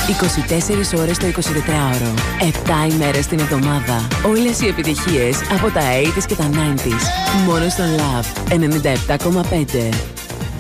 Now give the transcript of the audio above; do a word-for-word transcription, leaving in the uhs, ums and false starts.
είκοσι τέσσερις ώρες το εικοσιτετράωρο. επτά ημέρες την εβδομάδα. Όλες οι επιτυχίες από τα ογδόντα και τα ενενήντα. Μόνο στο Love ενενήντα επτά κόμμα πέντε.